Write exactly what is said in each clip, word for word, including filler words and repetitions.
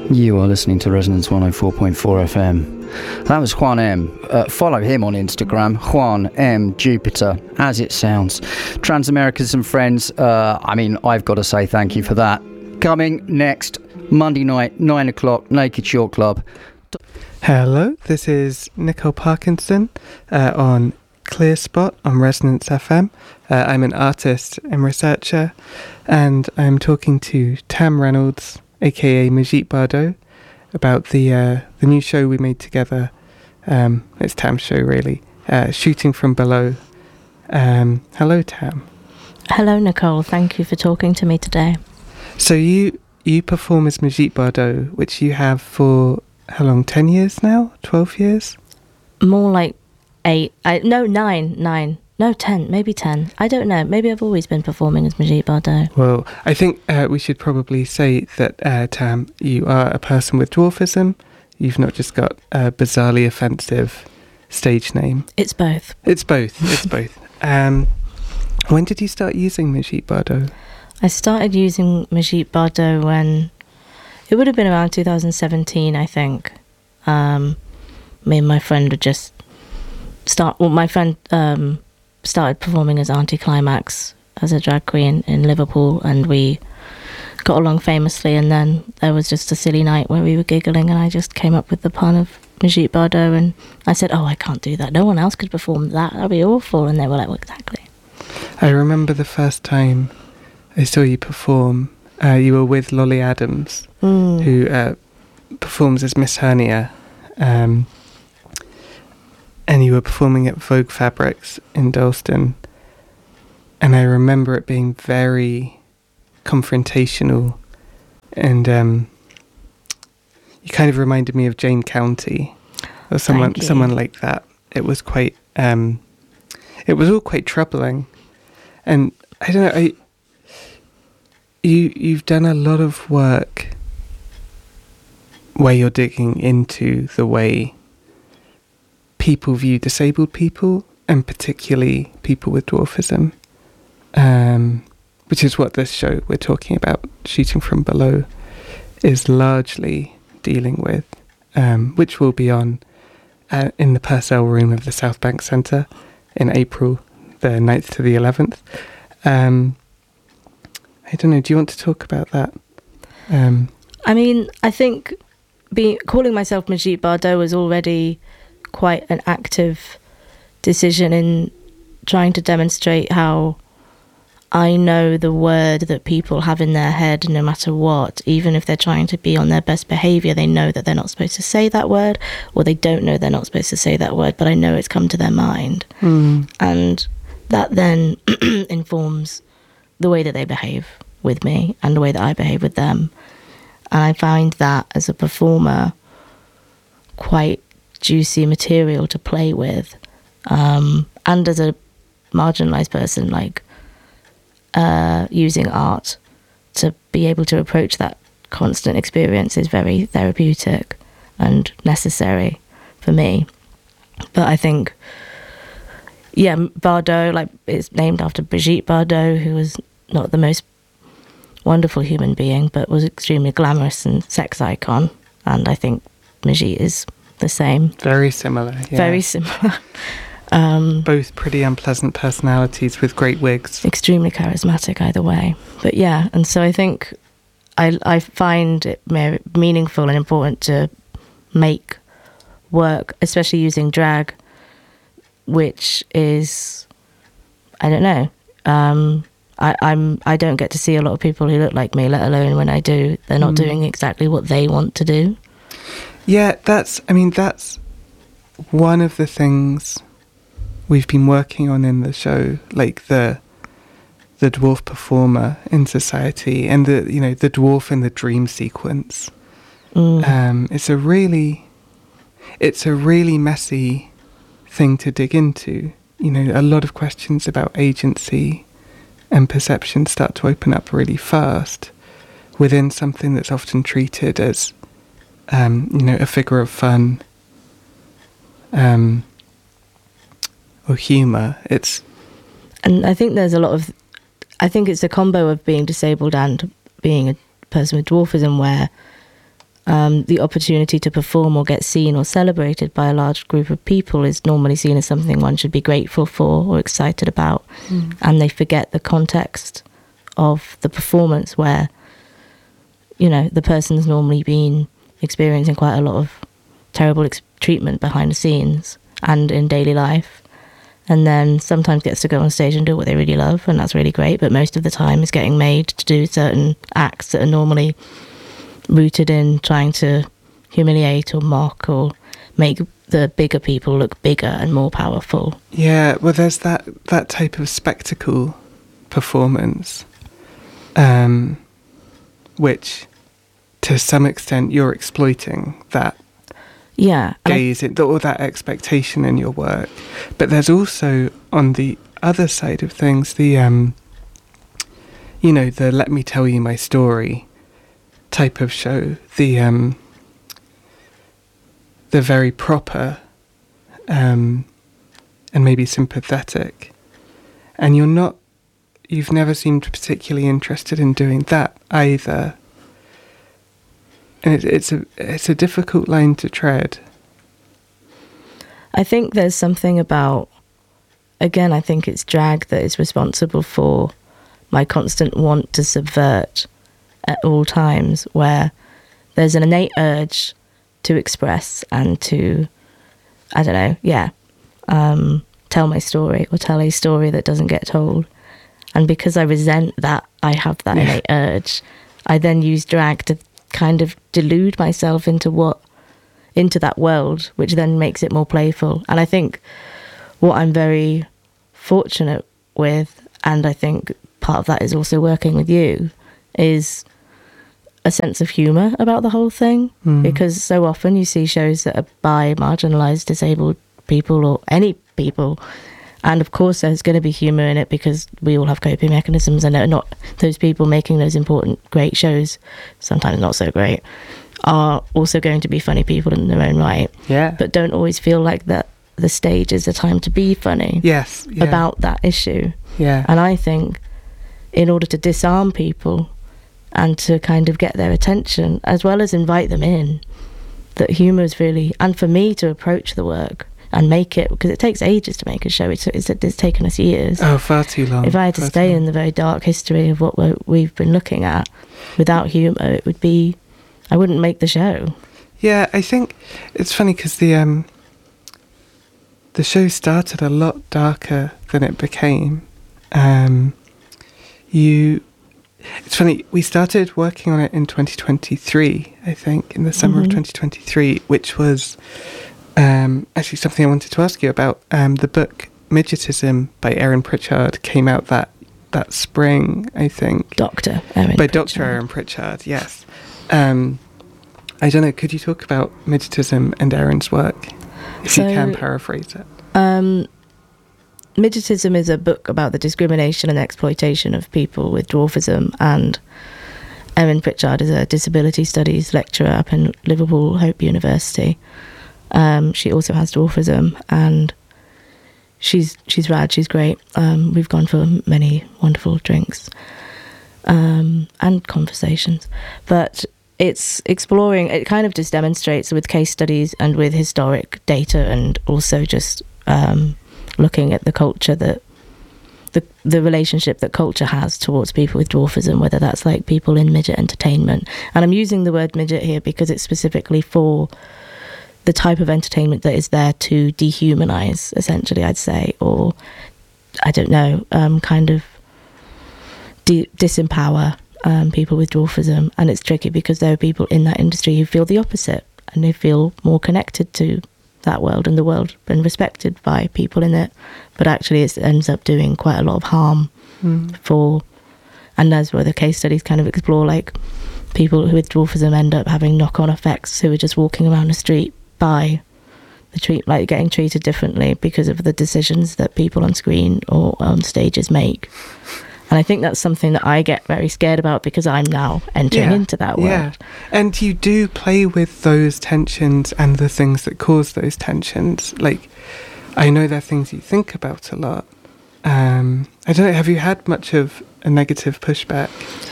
You are listening to Resonance one oh four point four F M. That was Juan M. Uh, follow him on Instagram, Juan M. Jupiter, as it sounds. Transamericans and friends, uh, I mean, I've got to say thank you for that. Coming next, Monday night, nine o'clock, Naked Short Club. Hello, this is Nicole Parkinson uh, on Clear Spot on Resonance F M. Uh, I'm an artist and researcher, and I'm talking to Tam Reynolds, aka Majit Bardot, about the uh, the new show we made together. Um, it's Tam's show, really. Uh, Shooting from Below. Um, hello, Tam. Hello, Nicole. Thank you for talking to me today. So you you perform as Majit Bardot, which you have for how long? Ten years now? Twelve years? More like eight. I, no, nine. Nine. No, ten. Maybe ten. I don't know. Maybe I've always been performing as Majit Bardot. Well, I think uh, we should probably say that, uh, Tam, you are a person with dwarfism. You've not just got a bizarrely offensive stage name. It's both. It's both. It's both. Um, when did you start using Majit Bardot? I started using Majit Bardot when... It would have been around two thousand seventeen, I think. Um, me and my friend would just start... Well, my friend um, started performing as Auntie Climax as a drag queen in Liverpool, and we got along famously, and then there was just a silly night where we were giggling, and I just came up with the pun of Majit Bardot, and I said, oh, I can't do that. No one else could perform that. That'd be awful. And they were like, well, exactly. I remember the first time I saw you perform, uh, you were with Lolly Adams, mm. who uh, performs as Miss Hernia, um, and you were performing at Vogue Fabrics in Dalston, and I remember it being very confrontational, and um, you kind of reminded me of Jane County, or someone someone like that. It was quite, um, it was all quite troubling, and I don't know. I you you've done a lot of work where you're digging into the way people view disabled people, and particularly people with dwarfism, um, which is what this show we're talking about, Shooting from Below, is largely dealing with, um, which will be on uh, in the Purcell Room of the South Bank Centre in April, the ninth to the eleventh. Um, I don't know, do you want to talk about that? Um, I mean, I think being, calling myself Majit Bardot was already quite an active decision in trying to demonstrate how I know the word that people have in their head no matter what. Even if they're trying to be on their best behaviour, they know that they're not supposed to say that word, or they don't know they're not supposed to say that word, but I know it's come to their mind. Mm. And that then informs the way that they behave with me and the way that I behave with them. And I find that as a performer quite juicy material to play with, um, and as a marginalised person, like uh, using art to be able to approach that constant experience is very therapeutic and necessary for me. But I think, yeah, Bardot, like, it's named after Brigitte Bardot, who was not the most wonderful human being, but was extremely glamorous and sex icon. And I think Majit is the same. Very similar, yeah. Very similar. um, Both pretty unpleasant personalities with great wigs. Extremely charismatic either way. But yeah, and so I think I, I find it meaningful and important to make work, especially using drag, which is, I don't know, um, I, I'm, I don't get to see a lot of people who look like me, let alone when I do, they're not mm. doing exactly what they want to do. Yeah, that's, I mean, that's one of the things we've been working on in the show, like the the dwarf performer in society, and the, you know, the dwarf in the dream sequence. Mm. Um, it's a really, it's a really messy thing to dig into. You know, a lot of questions about agency and perception start to open up really fast within something that's often treated as, um, you know, a figure of fun um, or humour. It's, and I think there's a lot of, I think it's a combo of being disabled and being a person with dwarfism, where um, the opportunity to perform or get seen or celebrated by a large group of people is normally seen as something one should be grateful for or excited about. Mm. And they forget the context of the performance where, you know, the person's normally been experiencing quite a lot of terrible ex- treatment behind the scenes and in daily life, and then sometimes gets to go on stage and do what they really love, and that's really great, but most of the time is getting made to do certain acts that are normally rooted in trying to humiliate or mock or make the bigger people look bigger and more powerful. Yeah, well, there's that, that type of spectacle performance, um, which to some extent you're exploiting that yeah gaze, I, or that expectation in your work. But there's also, on the other side of things, the, um, you know, the let me tell you my story type of show, the um, the very proper um, and maybe sympathetic, and you're not, you've never seemed particularly interested in doing that either, and it, it's a it's a difficult line to tread. I think there's something about, again, I think it's drag that is responsible for my constant want to subvert at all times, where there's an innate urge to express and to, I don't know, yeah, um, tell my story or tell a story that doesn't get told. And because I resent that, I have that yeah. innate urge, I then use drag to kind of delude myself into what, into that world, which then makes it more playful. And I think what I'm very fortunate with, and I think part of that is also working with you, is a sense of humour about the whole thing, mm. because so often you see shows that are by marginalised, disabled people or any people, and of course there's going to be humour in it because we all have coping mechanisms, and are not those people making those important great shows, sometimes not so great, are also going to be funny people in their own right, yeah, but don't always feel like that the stage is a time to be funny yes yeah. about that issue. Yeah. And I think in order to disarm people and to kind of get their attention, as well as invite them in, that humour is really, and for me to approach the work and make it, because it takes ages to make a show, it's, it's, it's taken us years. Oh, far too long. If I had to far stay in the very dark history of what we're, we've been looking at, without humour, it would be, I wouldn't make the show. Yeah, I think it's funny because the, um, the show started a lot darker than it became. Um, you... It's funny, we started working on it in twenty twenty-three, I think, in the summer mm-hmm. of twenty twenty-three, which was um, actually something I wanted to ask you about. Um, the book Midgetism by Erin Pritchard came out that, that spring, I think. Doctor Erin By Pritchard. Doctor Erin Pritchard, yes. Um, I don't know, could you talk about Midgetism and Erin's work, if so, you can paraphrase it? Um, Midgetism is a book about the discrimination and exploitation of people with dwarfism, and Erin Pritchard is a disability studies lecturer up in Liverpool Hope University. Um, she also has dwarfism, and she's she's rad, she's great. Um, we've gone for many wonderful drinks um, and conversations. But it's exploring, it kind of just demonstrates with case studies and with historic data, and also just... Um, looking at the culture that the the relationship that culture has towards people with dwarfism, whether that's like people in midget entertainment. And I'm using the word midget here because it's specifically for the type of entertainment that is there to dehumanize, essentially, I'd say, or I don't know, um, kind of de- disempower um, people with dwarfism. And it's tricky because there are people in that industry who feel the opposite, and they feel more connected to that world and the world and respected by people in it, but actually it ends up doing quite a lot of harm mm. for, and that's where the case studies kind of explore, like people who with dwarfism end up having knock-on effects, who are just walking around the street by the treat, like getting treated differently because of the decisions that people on screen or on stages make. And I think that's something that I get very scared about because I'm now entering yeah, into that world. Yeah, and you do play with those tensions and the things that cause those tensions. Like, I know they're things you think about a lot. Um, I don't know, have you had much of a negative pushback?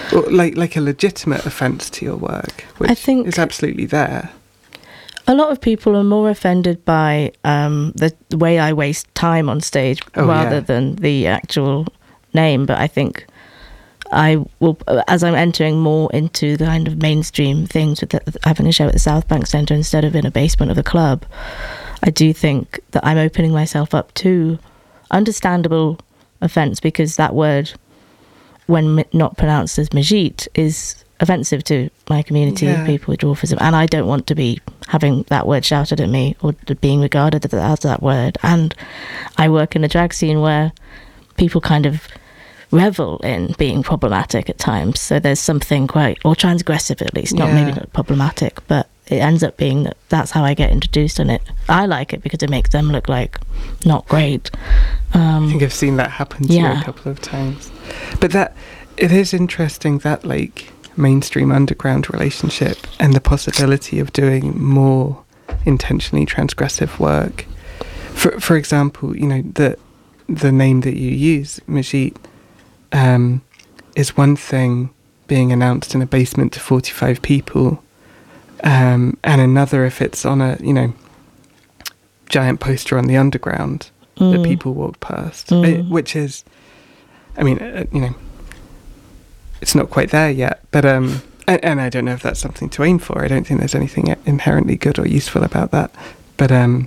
or like like a legitimate offence to your work, which I think is absolutely there. A lot of people are more offended by um, the, the way I waste time on stage Oh, rather yeah. than the actual name. But I think I will, as I'm entering more into the kind of mainstream things with the, having a show at the South Bank Centre instead of in a basement of a club, I do think that I'm opening myself up to understandable offence, because that word, when not pronounced as Majit, is offensive to my community Yeah. of people with dwarfism, and I don't want to be having that word shouted at me or being regarded as that word. And I work in a drag scene where people kind of revel in being problematic at times, so there's something quite, or transgressive at least, not Yeah. maybe not problematic, but it ends up being that that's how I get introduced, and it I like it because it makes them look like not great. um, I think I've seen that happen to Yeah. you a couple of times. But that it is interesting, that like mainstream underground relationship and the possibility of doing more intentionally transgressive work. For for example, you know, the the name that you use, Majit, um, is one thing being announced in a basement to forty-five people, um, and another if it's on a, you know, giant poster on the underground mm, that people walk past, Mm. uh, which is, I mean, uh, you know, it's not quite there yet, but um, and, and I don't know if that's something to aim for. I don't think there's anything inherently good or useful about that, but um,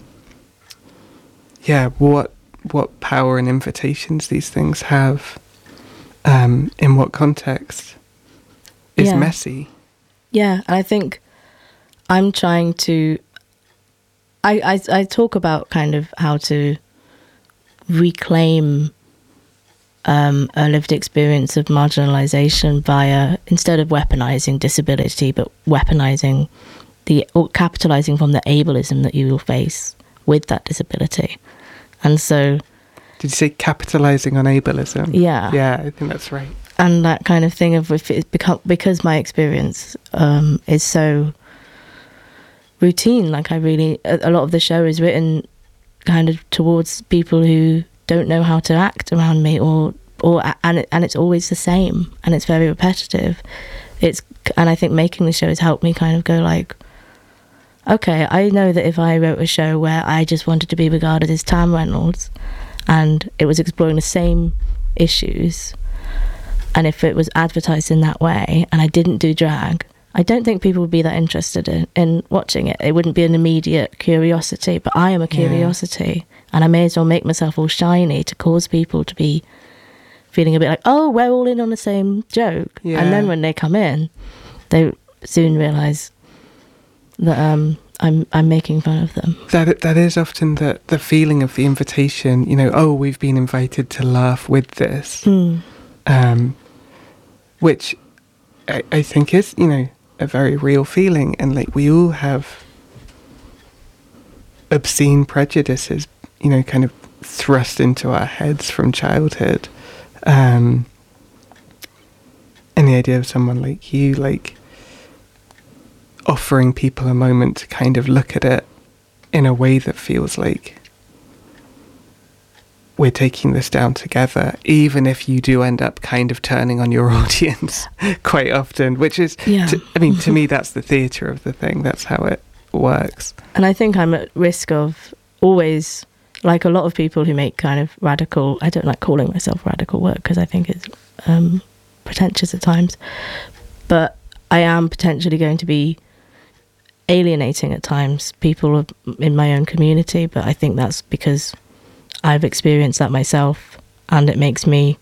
yeah, what what power and invitations these things have, um, in what context, is Yeah. messy. Yeah, and I think I'm trying to. I, I I talk about kind of how to reclaim um, a lived experience of marginalisation via, instead of weaponising disability, but weaponising the, or capitalising from the ableism that you will face with that disability. And so, Did you say capitalising on ableism? yeah. Yeah, I think that's right. And that kind of thing of if it become, because my experience um, is so routine, like I really, a, a lot of the show is written kind of towards people who don't know how to act around me, or or and it, and it's always the same, and it's very repetitive. It's and I think making the show has helped me kind of go like, okay, I know that if I wrote a show where I just wanted to be regarded as Tam Reynolds, and it was exploring the same issues, and if it was advertised in that way, and I didn't do drag, I don't think people would be that interested in, in watching it. It wouldn't be an immediate curiosity, but I am a curiosity, yeah. And I may as well make myself all shiny to cause people to be feeling a bit like, oh, we're all in on the same joke. Yeah. And then when they come in, they soon realise that um, I'm I'm making fun of them. That that is often the, the feeling of the invitation, you know, oh, we've been invited to laugh with this, Mm. um, which I, I think is, you know, a very real feeling. And like we all have obscene prejudices, you know, kind of thrust into our heads from childhood. Um, and the idea of someone like you, like, offering people a moment to kind of look at it in a way that feels like we're taking this down together, even if you do end up kind of turning on your audience quite often, which is, Yeah. to, I mean, to me, that's the theatre of the thing. That's how it works. And I think I'm at risk of always, like a lot of people who make kind of radical, I don't like calling myself radical work because I think it's um, pretentious at times, but I am potentially going to be alienating at times people in my own community, but I think that's because I've experienced that myself, and it makes me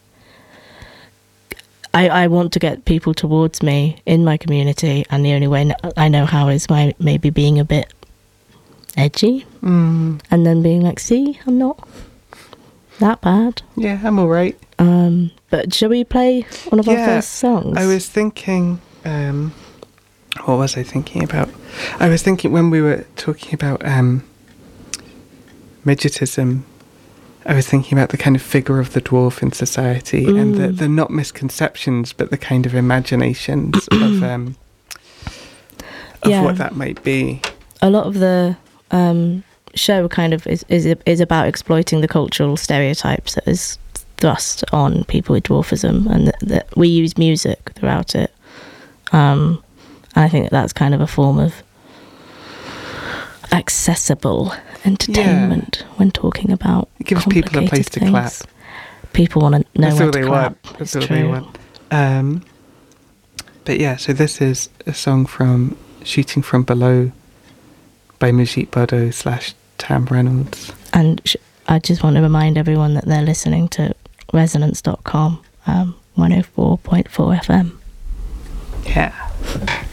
I, I want to get people towards me in my community, and the only way I know how is by maybe being a bit edgy, Mm, and then being like, see, I'm not that bad. yeah, I'm all right. Um, but shall we play one of our Yeah, first songs? I was thinking, um, what was I thinking about? I was thinking when we were talking about um, midgetism, I was thinking about the kind of figure of the dwarf in society, mm. and the, the not misconceptions, but the kind of imaginations of um, of Yeah. what that might be. A lot of the um, show kind of is, is is about exploiting the cultural stereotypes that is thrust on people with dwarfism, and that, that we use music throughout it. Um, and I think that that's kind of a form of accessible entertainment yeah. when talking about it gives people a place things. to clap. People want to know That's where all to they clap. want. That's it's all true. they want. Um, but yeah, so this is a song from Shooting From Below by Majit Bardot slash Tam Reynolds. And sh- I just want to remind everyone that they're listening to resonance dot com, um, one oh four point four F M. Yeah.